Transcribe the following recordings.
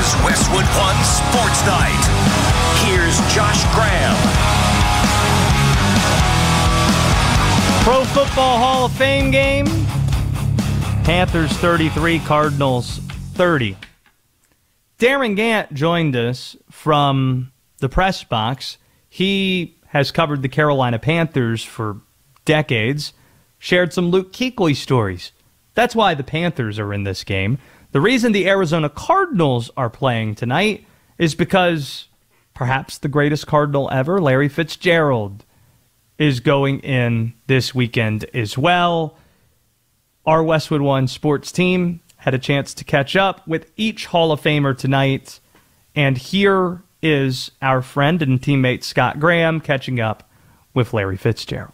is Westwood One Sports Night. Here's Josh Graham. Pro Football Hall of Fame game. Panthers 33, Cardinals 30. Darren Gant joined us from the press box. He has covered the Carolina Panthers for decades, shared some Luke Kuechly stories. That's why the Panthers are in this game. The reason the Arizona Cardinals are playing tonight is because perhaps the greatest Cardinal ever, Larry Fitzgerald, is going in this weekend as well. Our Westwood One sports team had a chance to catch up with each Hall of Famer tonight, and here is our friend and teammate Scott Graham catching up with Larry Fitzgerald.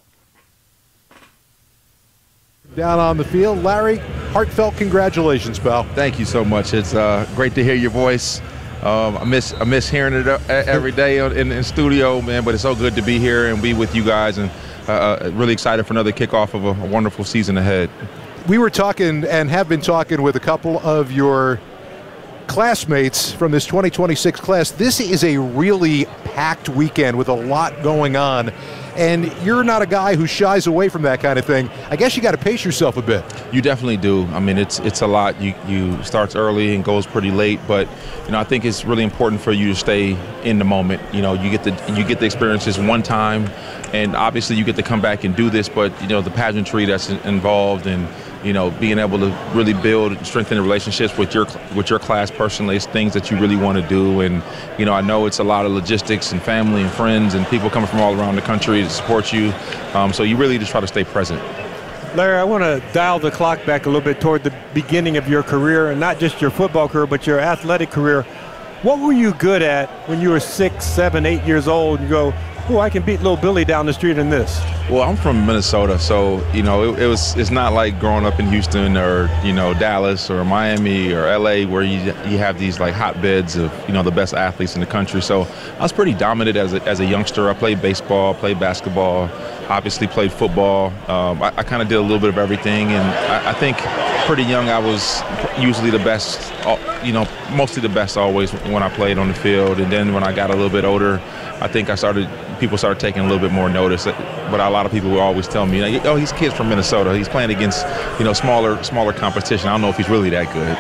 Down on the field, Larry, heartfelt congratulations, pal. Thank you so much. It's great to hear your voice. I miss hearing it every day in studio, man, but it's so good to be here and be with you guys, and really excited for another kickoff of a wonderful season ahead. We were talking and have been talking with a couple of your classmates from this 2026 class. This is a really packed weekend with a lot going on, and you're not a guy who shies away from that kind of thing. I guess you got to pace yourself a bit. You definitely do. I mean, it's a lot. You starts early and goes pretty late, but I think it's really important for you to stay in the moment. You get the experiences one time, and obviously you get to come back and do this, but the pageantry that's involved, and being able to really build and strengthen the relationships with your class personally is things that you really want to do. And I know it's a lot of logistics and family and friends and people coming from all around the country to support you. So you really just try to stay present. Larry, I want to dial the clock back a little bit toward the beginning of your career, and not just your football career, but your athletic career. What were you good at when you were 6, 7, 8 years old? You go, oh, I can beat little Billy down the street in this. Well, I'm from Minnesota, so it's not like growing up in Houston or Dallas or Miami or LA where you have these like hotbeds of the best athletes in the country. So I was pretty dominant as a youngster. I played baseball, played basketball, obviously played football. I kind of did a little bit of everything, and I think pretty young I was usually the best, mostly the best always when I played on the field. And then when I got a little bit older, I think people started taking a little bit more notice. But a lot of people would always tell me, oh, he's kid's from Minnesota. He's playing against, smaller competition. I don't know if he's really that good.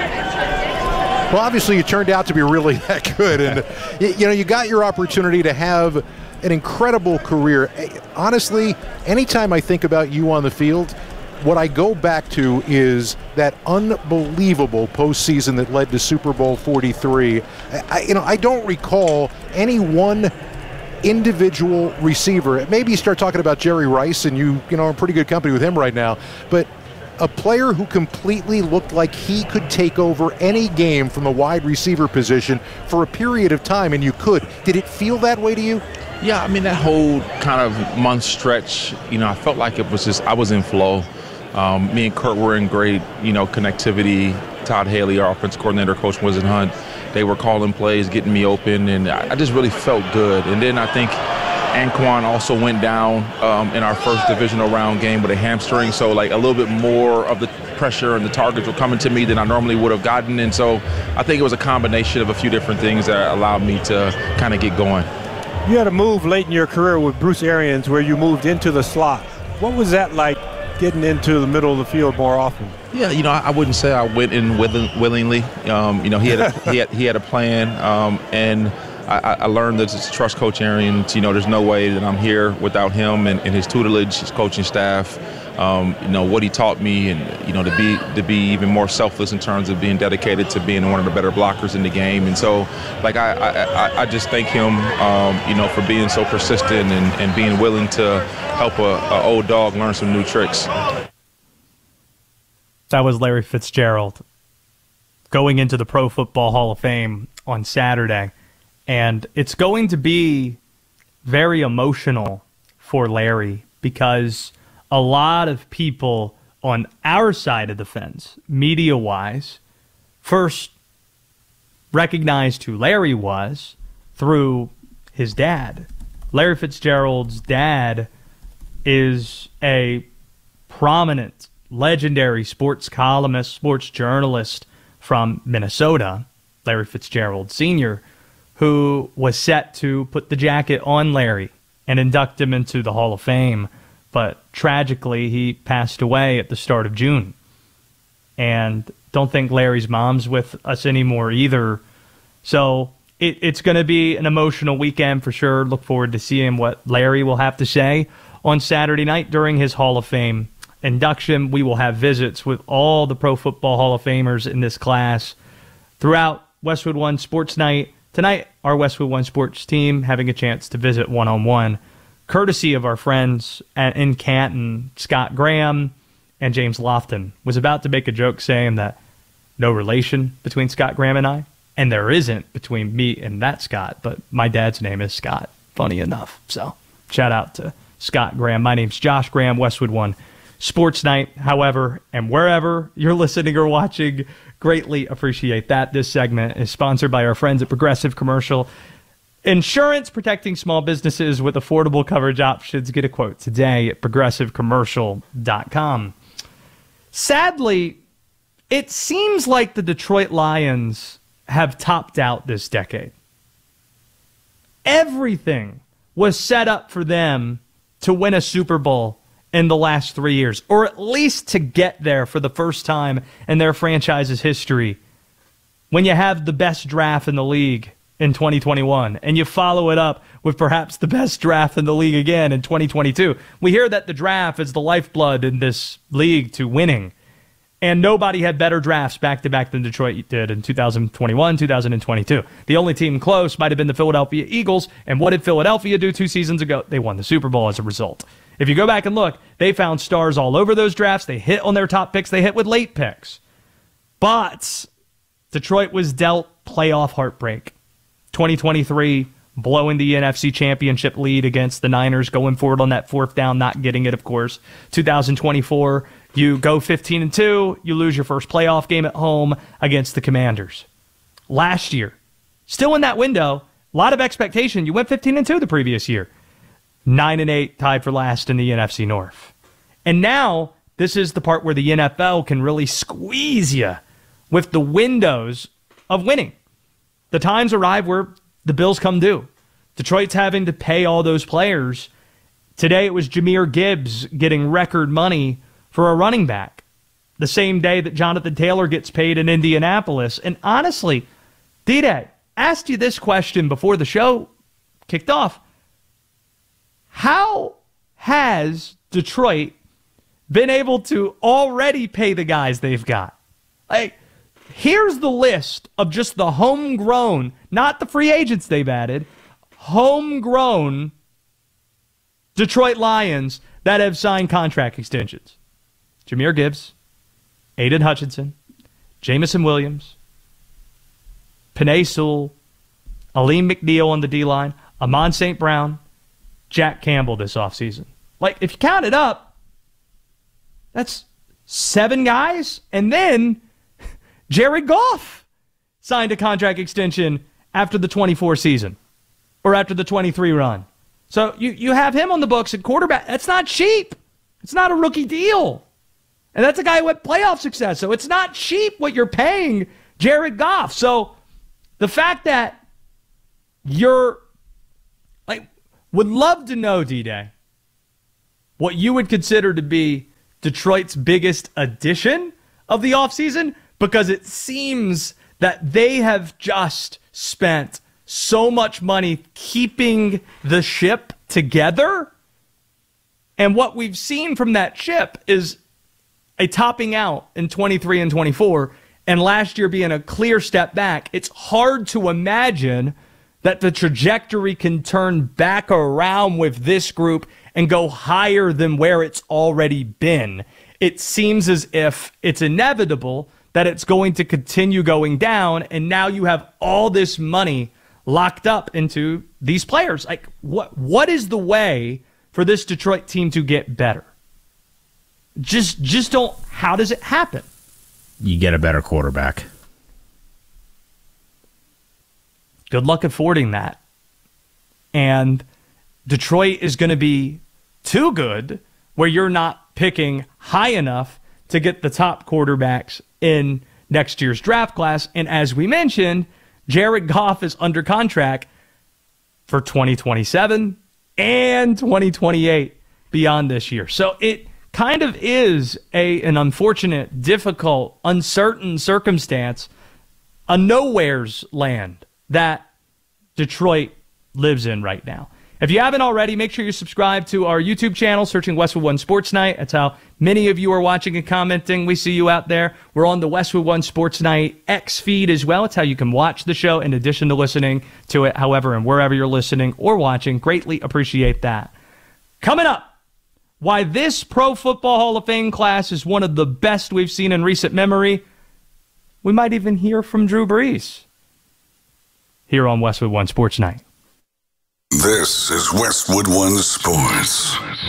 Well, obviously you turned out to be really that good. And, you got your opportunity to have an incredible career. Honestly, anytime I think about you on the field, what I go back to is that unbelievable postseason that led to Super Bowl 43. I don't recall any one individual receiver. Maybe you start talking about Jerry Rice, and you are in pretty good company with him right now, but a player who completely looked like he could take over any game from the wide receiver position for a period of time, and you could. Did it feel that way to you? Yeah, I mean, that whole kind of month stretch, I felt like it was just, I was in flow. Me and Kurt were in great, connectivity. Todd Haley, our offensive coordinator, Coach Winston Hunt, they were calling plays, getting me open, and I just really felt good. And then I think Anquan also went down in our first divisional round game with a hamstring, so like a little bit more of the pressure and the targets were coming to me than I normally would have gotten. And so I think it was a combination of a few different things that allowed me to kind of get going. You had a move late in your career with Bruce Arians where you moved into the slot. What was that like, getting into the middle of the field more often? Yeah, I wouldn't say I went in willingly. He had a plan, and I learned that to trust Coach Arians. There's no way that I'm here without him and his tutelage, his coaching staff. What he taught me, and to be even more selfless in terms of being dedicated to being one of the better blockers in the game. And so, like I just thank him, for being so persistent and being willing to help a old dog learn some new tricks. That was Larry Fitzgerald going into the Pro Football Hall of Fame on Saturday. And it's going to be very emotional for Larry because a lot of people on our side of the fence, media-wise, first recognized who Larry was through his dad. Larry Fitzgerald's dad is a prominent, legendary sports columnist, sports journalist from Minnesota. Larry Fitzgerald Sr., who was set to put the jacket on Larry and induct him into the Hall of Fame. But tragically, he passed away at the start of June. And don't think Larry's mom's with us anymore either. So it's going to be an emotional weekend for sure. Look forward to seeing what Larry will have to say on Saturday night during his Hall of Fame induction. We will have visits with all the Pro Football Hall of Famers in this class throughout Westwood One Sports Night. Tonight, our Westwood One Sports team having a chance to visit one-on-one, courtesy of our friends in Canton, Scott Graham and James Lofton. Was about to make a joke saying that no relation between Scott Graham and I, and there isn't between me and that Scott, but my dad's name is Scott, funny enough. So shout out to Scott Graham. My name's Josh Graham, Westwood One Sports Night. However, and wherever you're listening or watching, greatly appreciate that. This segment is sponsored by our friends at Progressive Commercial Insurance, protecting small businesses with affordable coverage options. Get a quote today at progressivecommercial.com. Sadly, it seems like the Detroit Lions have topped out this decade. Everything was set up for them to win a Super Bowl in the last 3 years, or at least to get there for the first time in their franchise's history. When you have the best draft in the league in 2021, and you follow it up with perhaps the best draft in the league again in 2022. We hear that the draft is the lifeblood in this league to winning, and nobody had better drafts back-to-back than Detroit did in 2021, 2022. The only team close might have been the Philadelphia Eagles, and what did Philadelphia do 2 seasons ago? They won the Super Bowl as a result. If you go back and look, they found stars all over those drafts. They hit on their top picks. They hit with late picks. But Detroit was dealt playoff heartbreak. 2023, blowing the NFC Championship lead against the Niners, going forward on that 4th down, not getting it, of course. 2024, you go 15-2, you lose your first playoff game at home against the Commanders. Last year, still in that window, a lot of expectation. You went 15-2 the previous year. 9-8, tied for last in the NFC North. And now, this is the part where the NFL can really squeeze you with the windows of winning. The times arrive where the bills come due. Detroit's having to pay all those players. Today it was Jahmyr Gibbs getting record money for a running back, the same day that Jonathan Taylor gets paid in Indianapolis. And honestly, D-Day, asked you this question before the show kicked off. How has Detroit been able to already pay the guys they've got? Like, here's the list of just the homegrown, not the free agents they've added, homegrown Detroit Lions that have signed contract extensions. Jahmyr Gibbs, Aiden Hutchinson, Jamison Williams, Penei Sewell, Aleem McNeil on the D-line, Amon St. Brown, Jack Campbell this offseason. Like, if you count it up, that's 7 guys. And then Jared Goff signed a contract extension after the 24 season or after the 23 run. So you have him on the books at quarterback. That's not cheap. It's not a rookie deal. And that's a guy who had playoff success. So it's not cheap what you're paying Jared Goff. So the fact that you're like, would love to know, D-Day, what you would consider to be Detroit's biggest addition of the offseason, because it seems that they have just spent so much money keeping the ship together. And what we've seen from that ship is a topping out in 23 and 24, and last year being a clear step back. It's hard to imagine that the trajectory can turn back around with this group and go higher than where it's already been. It seems as if it's inevitable that it's going to continue going down, and now you have all this money locked up into these players. Like, what is the way for this Detroit team to get better? Just don't. How does it happen? You get a better quarterback. Good luck affording that. And Detroit is going to be too good where you're not picking high enough to get the top quarterbacks in next year's draft class. And as we mentioned, Jared Goff is under contract for 2027 and 2028 beyond this year. So it kind of is an unfortunate, difficult, uncertain circumstance, a nowhere's land that Detroit lives in right now. If you haven't already, make sure you subscribe to our YouTube channel, searching Westwood One Sports Night. That's how many of you are watching and commenting. We see you out there. We're on the Westwood One Sports Night X feed as well. It's how you can watch the show in addition to listening to it, however, and wherever you're listening or watching. Greatly appreciate that. Coming up, why this Pro Football Hall of Fame class is one of the best we've seen in recent memory. We might even hear from Drew Brees here on Westwood One Sports Night. This is Westwood One Sports.